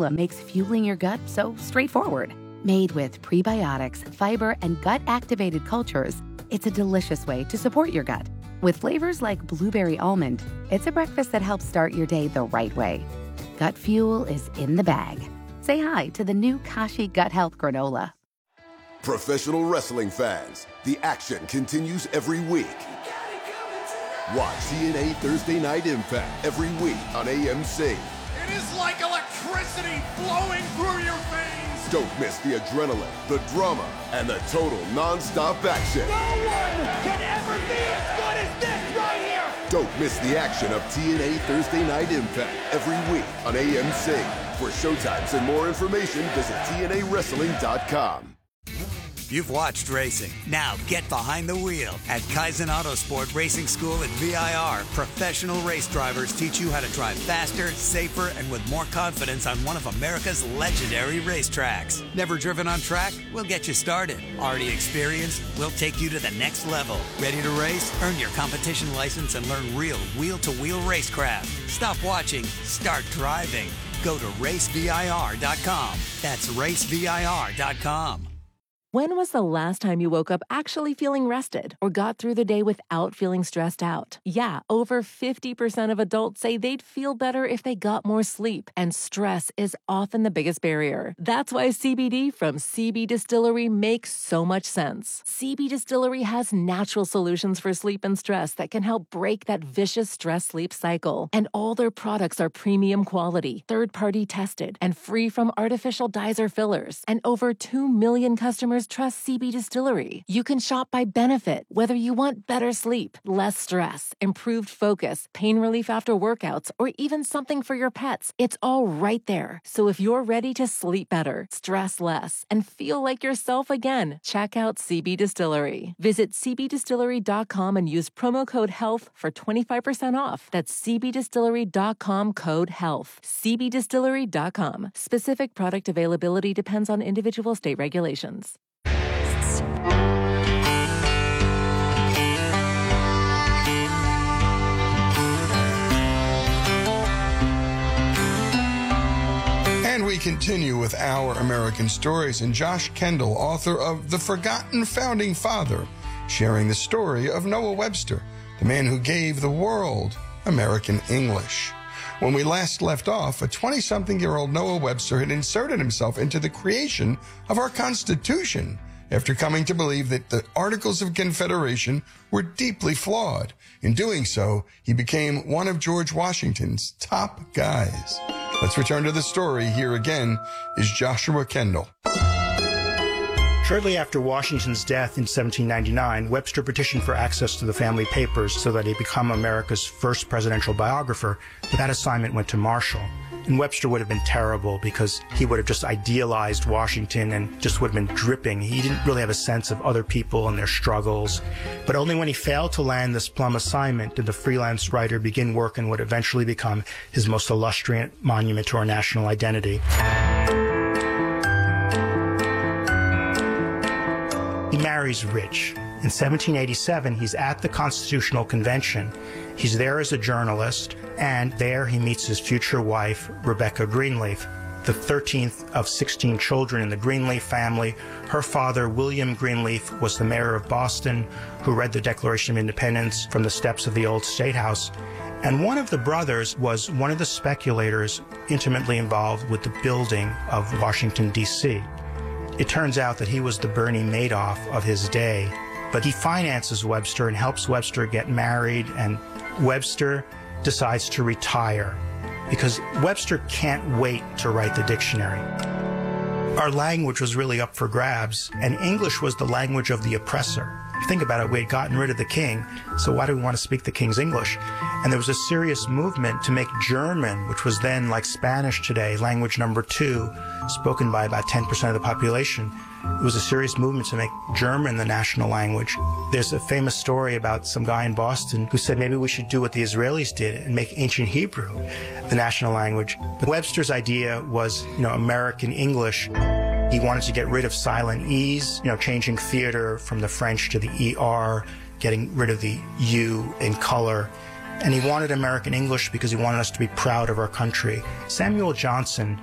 granola makes fueling your gut so straightforward. Made with prebiotics, fiber, and gut-activated cultures, it's a delicious way to support your gut. With flavors like blueberry almond, it's a breakfast that helps start your day the right way. Gut fuel is in the bag. Say hi to the new Kashi Gut Health Granola. Professional wrestling fans, the action continues every week. Watch TNA Thursday Night Impact every week on AMC. It is like electricity flowing through your veins. Don't miss the adrenaline, the drama, and the total non-stop action. No one can ever be as good as this right here. Don't miss the action of TNA Thursday Night Impact every week on AMC. For showtimes and more information, visit TNAWrestling.com. You've watched racing. Now get behind the wheel. At Kaizen Autosport Racing School at VIR, professional race drivers teach you how to drive faster, safer, and with more confidence on one of America's legendary racetracks. Never driven on track? We'll get you started. Already experienced? We'll take you to the next level. Ready to race? Earn your competition license and learn real wheel-to-wheel racecraft. Stop watching. Start driving. Go to racevir.com. That's racevir.com. When was the last time you woke up actually feeling rested or got through the day without feeling stressed out? Yeah, over 50% of adults say they'd feel better if they got more sleep, and stress is often the biggest barrier. That's why CBD from CB Distillery makes so much sense. CB Distillery has natural solutions for sleep and stress that can help break that vicious stress-sleep cycle. And all their products are premium quality, third-party tested, and free from artificial dyes or fillers. And over 2 million customers trust CB Distillery. You can shop by benefit, whether you want better sleep, less stress, improved focus, pain relief after workouts, or even something for your pets. It's all right there. So if you're ready to sleep better, stress less, and feel like yourself again, check out CB Distillery. Visit cbdistillery.com and use promo code HEALTH for 25% off. That's cbdistillery.com code HEALTH. cbdistillery.com. Specific product availability depends on individual state regulations. And we continue with Our American Stories, and Josh Kendall, author of The Forgotten Founding Father, sharing the story of Noah Webster, the man who gave the world American English. When we last left off, a 20-something-year-old Noah Webster had inserted himself into the creation of our Constitution after coming to believe that the Articles of Confederation were deeply flawed. In doing so, he became one of George Washington's top guys. Let's return to the story. Here again is Joshua Kendall. Shortly after Washington's death in 1799, Webster petitioned for access to the family papers so that he'd become America's first presidential biographer, but that assignment went to Marshall. And Webster would have been terrible because he would have just idealized Washington and just would have been dripping. He didn't really have a sense of other people and their struggles. But only when he failed to land this plum assignment did the freelance writer begin work on what would eventually become his most illustrious monument to our national identity. He marries rich. In 1787, he's at the Constitutional Convention. He's there as a journalist, and there he meets his future wife, Rebecca Greenleaf, the 13th of 16 children in the Greenleaf family. Her father, William Greenleaf, was the mayor of Boston, who read the Declaration of Independence from the steps of the old State House. And one of the brothers was one of the speculators intimately involved with the building of Washington, D.C. It turns out that he was the Bernie Madoff of his day, but he finances Webster and helps Webster get married, and Webster decides to retire because Webster can't wait to write the dictionary. Our language was really up for grabs, and English was the language of the oppressor. If you think about it, we had gotten rid of the king, so why do we want to speak the king's English? And there was a serious movement to make German, which was then like Spanish today, language number 2, spoken by about 10% of the population. It was a serious movement to make German the national language. There's a famous story about some guy in Boston who said maybe we should do what the Israelis did and make ancient Hebrew the national language. But Webster's idea was, American English. He wanted to get rid of silent E's, changing theater from the French to the ER, getting rid of the U in color. And he wanted American English because he wanted us to be proud of our country. Samuel Johnson,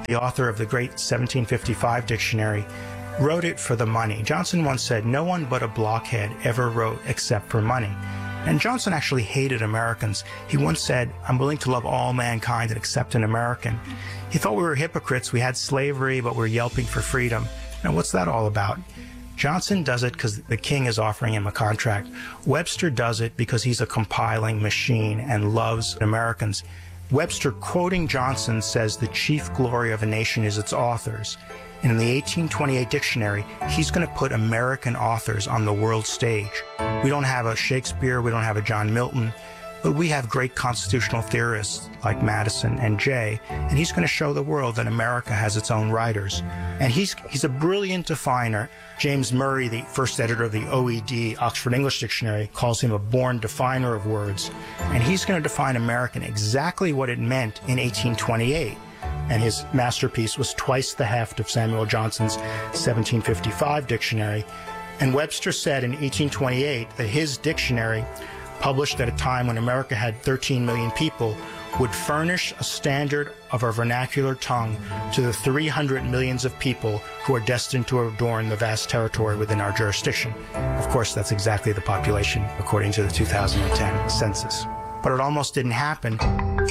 the author of the great 1755 dictionary, wrote it for the money. Johnson once said, "No one but a blockhead ever wrote except for money." And Johnson actually hated Americans. He once said, "I'm willing to love all mankind and accept an American." He thought we were hypocrites. We had slavery, but we're yelping for freedom. Now, what's that all about? Johnson does it because the king is offering him a contract. Webster does it because he's a compiling machine and loves Americans. Webster, quoting Johnson, says the chief glory of a nation is its authors. And in the 1828 dictionary, he's going to put American authors on the world stage. We don't have a Shakespeare, we don't have a John Milton, but we have great constitutional theorists like Madison and Jay, and he's going to show the world that America has its own writers. And he's a brilliant definer. James Murray, the first editor of the OED, Oxford English Dictionary, calls him a born definer of words. And he's going to define American exactly what it meant in 1828. And his masterpiece was twice the heft of Samuel Johnson's 1755 dictionary. And Webster said in 1828 that his dictionary, published at a time when America had 13 million people, would furnish a standard of our vernacular tongue to the 300 millions of people who are destined to adorn the vast territory within our jurisdiction. Of course, that's exactly the population according to the 2010 census. But it almost didn't happen.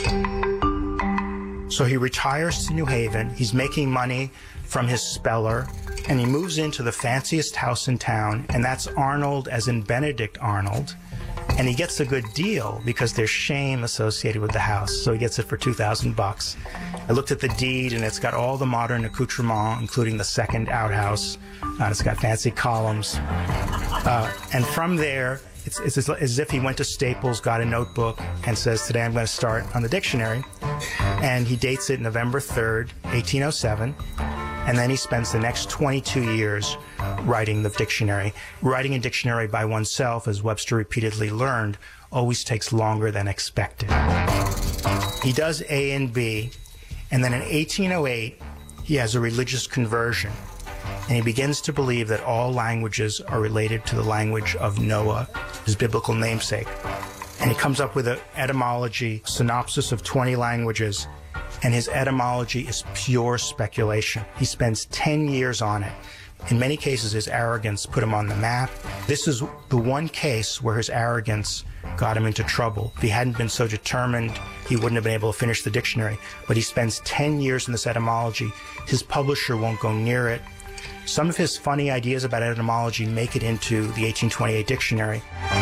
So he retires to New Haven. He's making money from his speller, and he moves into the fanciest house in town, and that's Arnold, as in Benedict Arnold. And he gets a good deal because there's shame associated with the house, so he gets it for $2,000. I looked at the deed, and it's got all the modern accoutrements, including the second outhouse. It's got fancy columns. And from there, it's as if he went to Staples, got a notebook, and says, "Today I'm going to start on the dictionary." And he dates it November 3rd, 1807. And then he spends the next 22 years writing the dictionary. Writing a dictionary by oneself, as Webster repeatedly learned, always takes longer than expected. He does A and B, and then in 1808, he has a religious conversion. And he begins to believe that all languages are related to the language of Noah, his biblical namesake. And he comes up with an etymology synopsis of 20 languages, and his etymology is pure speculation. He spends 10 years on it. In many cases, his arrogance put him on the map. This is the one case where his arrogance got him into trouble. If he hadn't been so determined, he wouldn't have been able to finish the dictionary. But he spends 10 years in this etymology. His publisher won't go near it. Some of his funny ideas about etymology make it into the 1828 dictionary.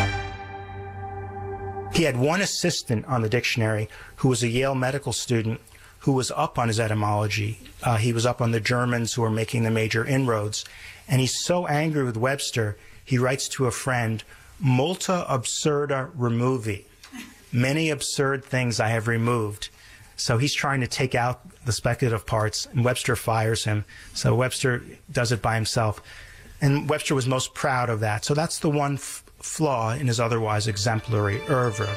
He had one assistant on the dictionary who was a Yale medical student who was up on his etymology. He was up on the Germans who were making the major inroads. And he's so angry with Webster, he writes to a friend, "Multa absurda removi." Many absurd things I have removed. So he's trying to take out the speculative parts, and Webster fires him. So Webster does it by himself. And Webster was most proud of that. So that's the one flaw in his otherwise exemplary oeuvre.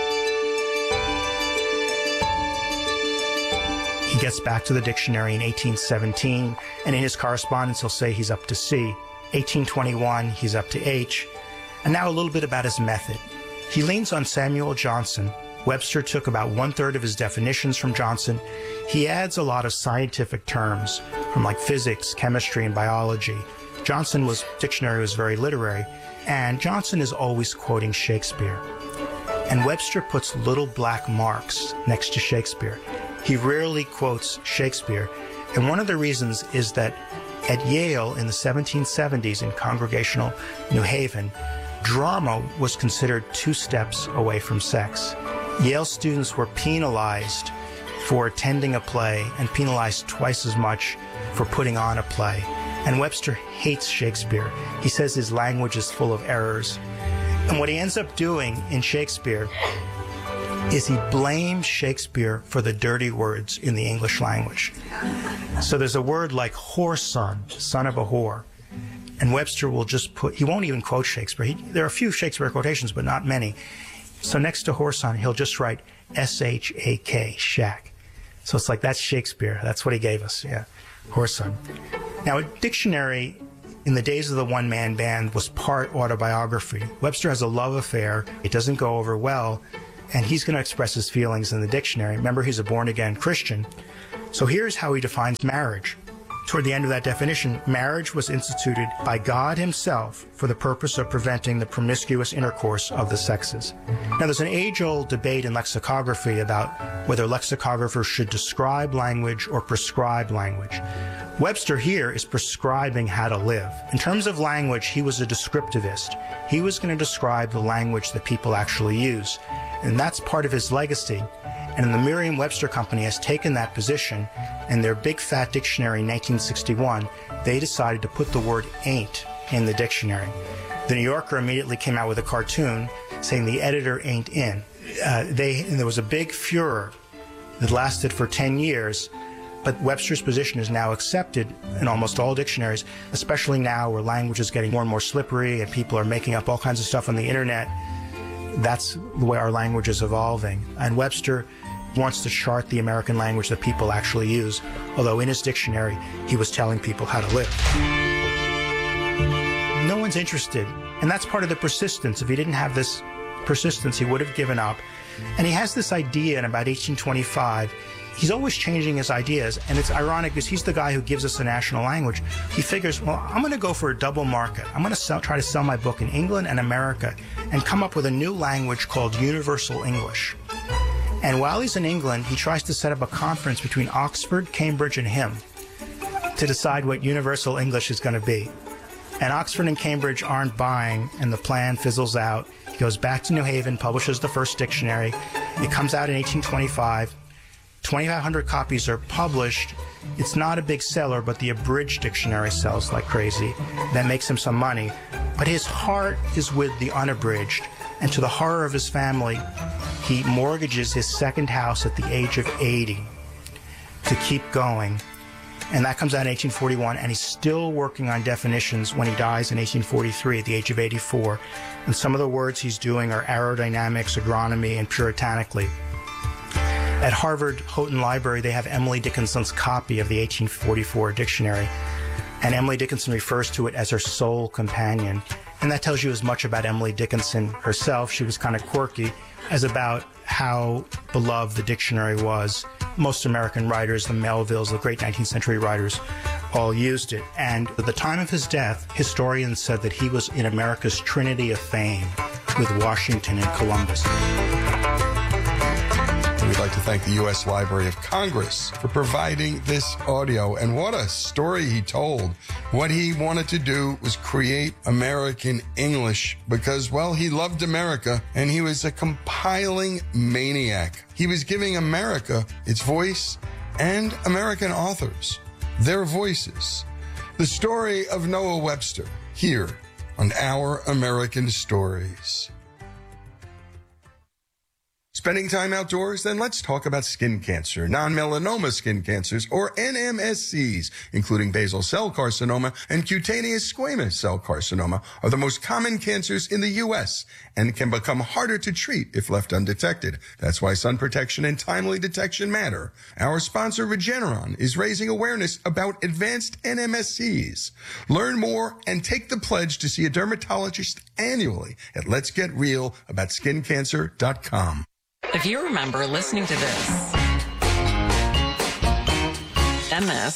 He gets back to the dictionary in 1817, and in his correspondence he'll say he's up to C. 1821, he's up to H. And now a little bit about his method. He leans on Samuel Johnson. Webster took about 1/3 of his definitions from Johnson. He adds a lot of scientific terms from like physics, chemistry, and biology. Johnson's dictionary was very literary, and Johnson is always quoting Shakespeare. And Webster puts little black marks next to Shakespeare. He rarely quotes Shakespeare, and one of the reasons is that at Yale in the 1770s in Congregational New Haven, drama was considered 2 steps away from sex. Yale students were penalized for attending a play and penalized twice as much for putting on a play. And Webster hates Shakespeare. He says his language is full of errors. And what he ends up doing in Shakespeare is he blames Shakespeare for the dirty words in the English language. So there's a word like whoreson, son of a whore. And Webster will just put, he won't even quote Shakespeare. There are a few Shakespeare quotations, but not many. So next to whoreson, he'll just write S-H-A-K, shack. So it's like, that's Shakespeare. That's what he gave us, yeah, whoreson. Now, a dictionary in the days of the one-man band was part autobiography. Webster has a love affair. It doesn't go over well, and he's going to express his feelings in the dictionary. Remember, he's a born-again Christian. So here's how he defines marriage. Toward the end of that definition, marriage was instituted by God himself for the purpose of preventing the promiscuous intercourse of the sexes. Now, there's an age-old debate in lexicography about whether lexicographers should describe language or prescribe language. Webster here is prescribing how to live. In terms of language, he was a descriptivist. He was going to describe the language that people actually use. And that's part of his legacy. And the Merriam-Webster Company has taken that position. In their big fat dictionary in 1961, they decided to put the word ain't in the dictionary. The New Yorker immediately came out with a cartoon saying the editor ain't in. And there was a big furor that lasted for 10 years, but Webster's position is now accepted in almost all dictionaries, especially now where language is getting more and more slippery and people are making up all kinds of stuff on the internet. That's the way our language is evolving. And Webster wants to chart the American language that people actually use, although in his dictionary, he was telling people how to live. No one's interested, and that's part of the persistence. If he didn't have this persistence, he would have given up. And he has this idea in about 1825. He's always changing his ideas, and it's ironic because he's the guy who gives us a national language. He figures, well, I'm going to go for a double market. I'm going to try to sell my book in England and America and come up with a new language called Universal English. And while he's in England, he tries to set up a conference between Oxford, Cambridge, and him to decide what Universal English is going to be. And Oxford and Cambridge aren't buying, and the plan fizzles out. He goes back to New Haven, publishes the first dictionary. It comes out in 1825. 2,500 copies are published. It's not a big seller, but the abridged dictionary sells like crazy. That makes him some money. But his heart is with the unabridged. And to the horror of his family, he mortgages his second house at the age of 80 to keep going. And that comes out in 1841, and he's still working on definitions when he dies in 1843 at the age of 84. And some of the words he's doing are aerodynamics, agronomy, and puritanically. At Harvard Houghton Library, they have Emily Dickinson's copy of the 1844 dictionary, and Emily Dickinson refers to it as her soul companion. And that tells you as much about Emily Dickinson herself. She was kind of quirky, as about how beloved the dictionary was. Most American writers, the Melvilles, the great 19th century writers, all used it. And at the time of his death, historians said that he was in America's trinity of fame with Washington and Columbus. We'd like to thank the U.S. Library of Congress for providing this audio. And what a story he told. What he wanted to do was create American English because, well, he loved America and he was a compiling maniac. He was giving America its voice and American authors their voices. The story of Noah Webster here on Our American Stories. Spending time outdoors? Then let's talk about skin cancer. Non-melanoma skin cancers, or NMSCs, including basal cell carcinoma and cutaneous squamous cell carcinoma, are the most common cancers in the U.S. and can become harder to treat if left undetected. That's why sun protection and timely detection matter. Our sponsor, Regeneron, is raising awareness about advanced NMSCs. Learn more and take the pledge to see a dermatologist annually at letsgetrealaboutSkinCancer.com. If you remember listening to this, MS,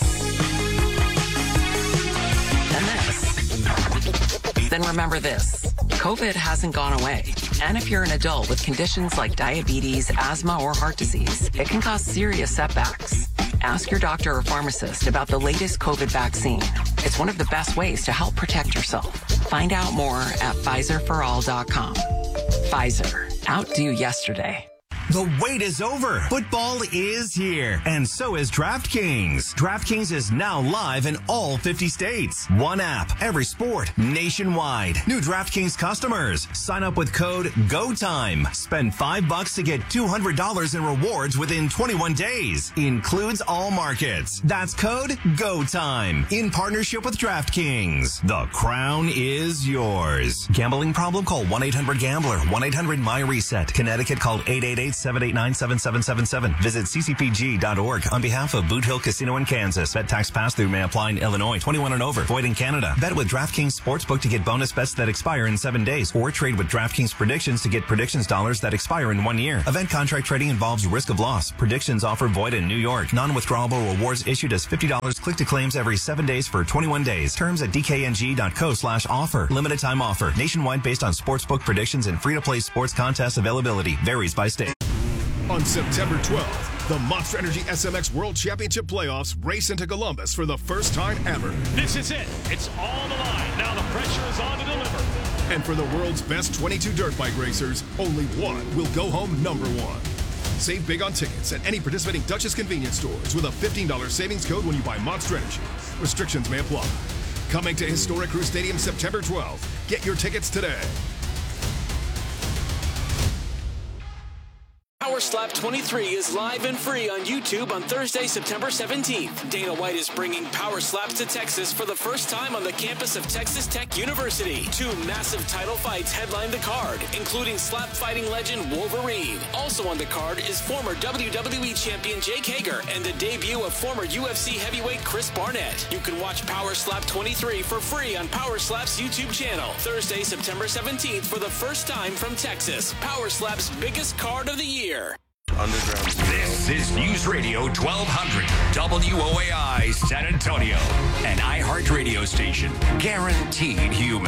then remember this. COVID hasn't gone away. And if you're an adult with conditions like diabetes, asthma, or heart disease, it can cause serious setbacks. Ask your doctor or pharmacist about the latest COVID vaccine. It's one of the best ways to help protect yourself. Find out more at PfizerForAll.com. Pfizer. Outdo yesterday. The wait is over. Football is here, and so is DraftKings. DraftKings is now live in all 50 states. One app, every sport, nationwide. New DraftKings customers, sign up with code GOTIME. Spend $5 to get $200 in rewards within 21 days. Includes all markets. That's code GOTIME. In partnership with DraftKings. The crown is yours. Gambling problem? Call 1-800-GAMBLER. 1-800-MY-RESET. Connecticut, call 888 888-789-7777. Visit ccpg.org. On behalf of Boot Hill Casino in Kansas, bet tax pass-through may apply in Illinois. 21 and over. Void in Canada. Bet with DraftKings Sportsbook to get bonus bets that expire in 7 days. Or trade with DraftKings Predictions to get predictions dollars that expire in 1 year. Event contract trading involves risk of loss. Predictions offer void in New York. Non-withdrawable rewards issued as $50 click to claims every 7 days for 21 days. Terms at dkng.co/offer. Limited time offer. Nationwide based on sportsbook predictions and free-to-play sports contest availability. Varies by state. On September 12th, the Monster Energy SMX World Championship Playoffs race into Columbus for the first time ever. This is it. It's all on the line. Now the pressure is on to deliver. And for the world's best 22 dirt bike racers, only one will go home number one. Save big on tickets at any participating Duchess convenience stores with a $15 savings code when you buy Monster Energy. Restrictions may apply. Coming to Historic Crew Stadium September 12th. Get your tickets today. Power Slap 23 is live and free on YouTube on Thursday, September 17th. Dana White is bringing Power Slaps to Texas for the first time on the campus of Texas Tech University. 2 massive title fights headline the card, including slap fighting legend Wolverine. Also on the card is former WWE champion Jake Hager and the debut of former UFC heavyweight Chris Barnett. You can watch Power Slap 23 for free on Power Slap's YouTube channel. Thursday, September 17th for the first time from Texas. Power Slap's biggest card of the year. Underground. This is News Radio 1200 WOAI San Antonio, an iHeart radio station, guaranteed human.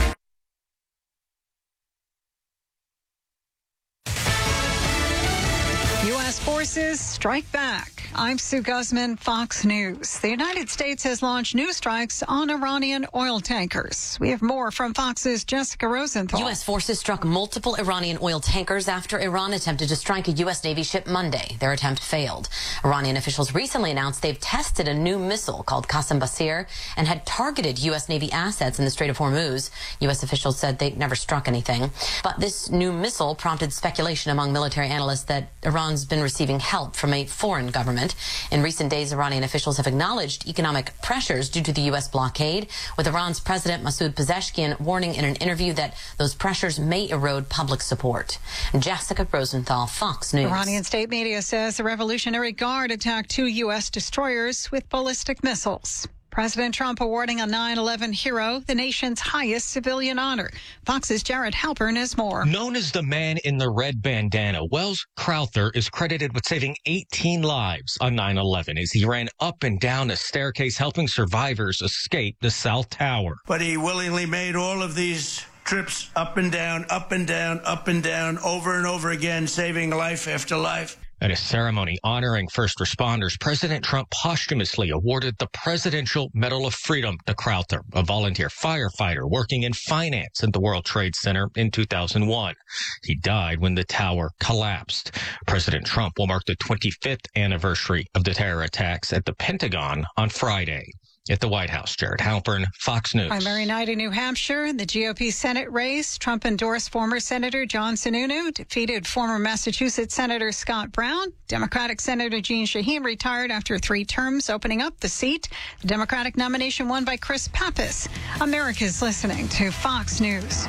U.S. forces strike back. I'm Sue Guzman, Fox News. The United States has launched new strikes on Iranian oil tankers. We have more from Fox's Jessica Rosenthal. U.S. forces struck multiple Iranian oil tankers after Iran attempted to strike a U.S. Navy ship Monday. Their attempt failed. Iranian officials recently announced they've tested a new missile called Qassem Basir and had targeted U.S. Navy assets in the Strait of Hormuz. U.S. officials said they never struck anything. But this new missile prompted speculation among military analysts that Iran's been receiving help from a foreign government. In recent days, Iranian officials have acknowledged economic pressures due to the U.S. blockade, with Iran's President Masoud Pezeshkian warning in an interview that those pressures may erode public support. Jessica Rosenthal, Fox News. Iranian state media says the Revolutionary Guard attacked 2 U.S. destroyers with ballistic missiles. President Trump awarding a 9/11 hero the nation's highest civilian honor. Fox's Jared Halpern has more. Known as the man in the red bandana, Wells Crowther is credited with saving 18 lives on 9/11 as he ran up and down a staircase helping survivors escape the South Tower. But he willingly made all of these trips up and down, up and down, up and down, over and over again, saving life after life. At a ceremony honoring first responders, President Trump posthumously awarded the Presidential Medal of Freedom to Crowther, a volunteer firefighter working in finance at the World Trade Center in 2001. He died when the tower collapsed. President Trump will mark the 25th anniversary of the terror attacks at the Pentagon on Friday. At the White House, Jared Halpern, Fox News. Primary night in New Hampshire, the GOP Senate race. Trump endorsed former Senator John Sununu, defeated former Massachusetts Senator Scott Brown. Democratic Senator Jeanne Shaheen retired after 3 terms, opening up the seat. The Democratic nomination won by Chris Pappas. America's listening to Fox News.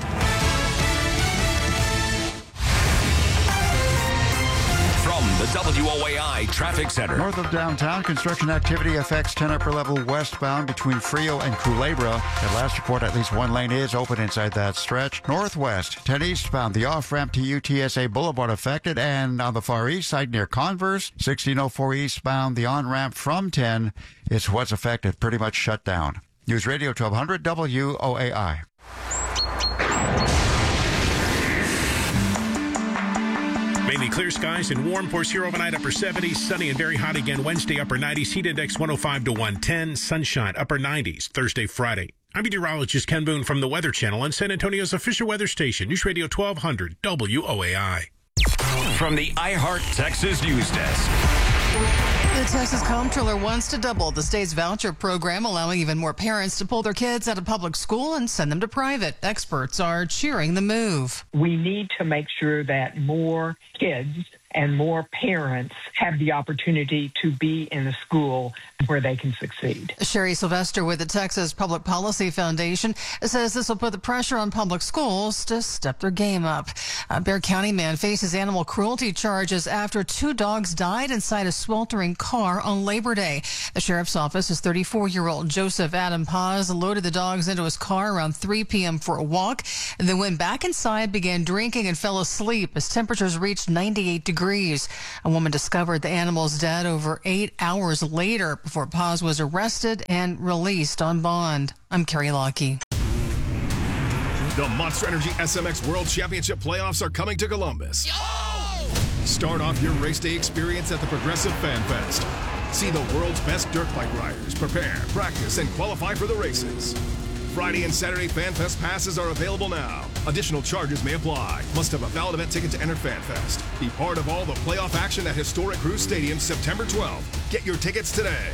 From the WOAI Traffic Center. North of downtown, construction activity affects 10 upper level westbound between Frio and Culebra. At last report, at least 1 lane is open inside that stretch. Northwest, 10 eastbound, the off-ramp to UTSA Boulevard affected, and on the far east side near Converse, 1604 eastbound, the on-ramp from 10 is what's affected, pretty much shut down. News Radio 1200 WOAI. Mainly clear skies and warm. For here overnight, upper 70s. Sunny and very hot again Wednesday, upper 90s. Heat index 105 to 110. Sunshine, upper 90s. Thursday, Friday. I'm meteorologist Ken Boone from the Weather Channel on San Antonio's official weather station, News Radio 1200 WOAI. From the iHeart Texas News Desk. The Texas Comptroller wants to double the state's voucher program, allowing even more parents to pull their kids out of public school and send them to private. Experts are cheering the move. We need to make sure that more kids and more parents have the opportunity to be in a school where they can succeed. Sherry Sylvester with the Texas Public Policy Foundation says this will put the pressure on public schools to step their game up. A Bexar County man faces animal cruelty charges after 2 dogs died inside a sweltering car on Labor Day. The sheriff's office says 34-year-old Joseph Adam Paz loaded the dogs into his car around 3 p.m. for a walk, and then went back inside, began drinking, and fell asleep as temperatures reached 98 degrees. A woman discovered the animals dead over 8 hours later before Paz was arrested and released on bond. I'm Carrie Lockie. The Monster Energy SMX World Championship playoffs are coming to Columbus. Start off your race day experience at the Progressive Fan Fest. See the world's best dirt bike riders prepare, practice, and qualify for the races. Friday and Saturday Fan Fest passes are available now. Additional charges may apply. Must have a valid event ticket to enter Fan Fest. Be part of all the playoff action at historic Cruz Stadium September 12th. Get your tickets today.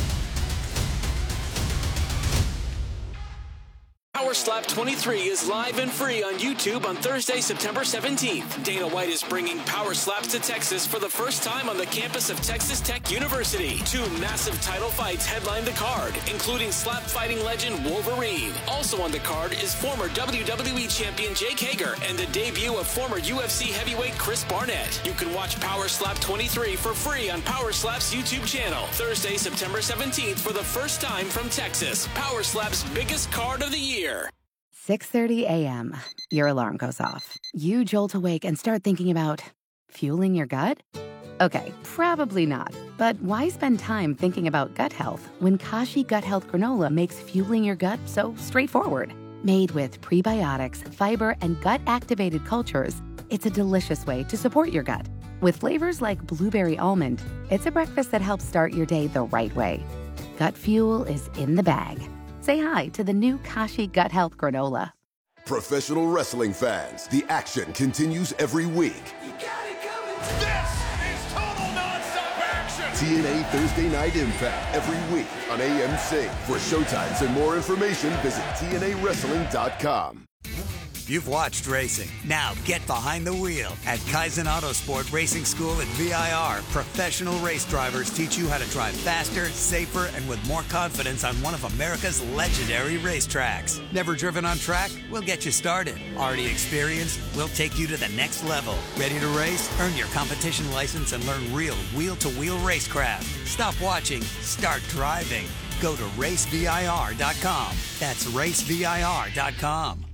Power Slap 23 is live and free on YouTube on Thursday, September 17th. Dana White is bringing Power Slaps to Texas for the first time on the campus of Texas Tech University. 2 massive title fights headline the card, including slap fighting legend Wolverine. Also on the card is former WWE champion Jake Hager and the debut of former UFC heavyweight Chris Barnett. You can watch Power Slap 23 for free on Power Slap's YouTube channel. Thursday, September 17th for the first time from Texas. Power Slap's biggest card of the year. 6:30 a.m. Your alarm goes off. You jolt awake and start thinking about fueling your gut? Okay, probably not. But why spend time thinking about gut health when Kashi Gut Health Granola makes fueling your gut so straightforward? Made with prebiotics, fiber, and gut-activated cultures, it's a delicious way to support your gut. With flavors like blueberry almond, it's a breakfast that helps start your day the right way. Gut fuel is in the bag. Say hi to the new Kashi Gut Health Granola. Professional wrestling fans, the action continues every week. This is total nonstop action. TNA Thursday Night Impact every week on AMC. For showtimes and more information, visit TNAWrestling.com. You've watched racing. Now get behind the wheel. At Kaizen Autosport Racing School at VIR, professional race drivers teach you how to drive faster, safer, and with more confidence on one of America's legendary racetracks. Never driven on track? We'll get you started. Already experienced? We'll take you to the next level. Ready to race? Earn your competition license and learn real wheel-to-wheel racecraft. Stop watching. Start driving. Go to racevir.com. That's racevir.com.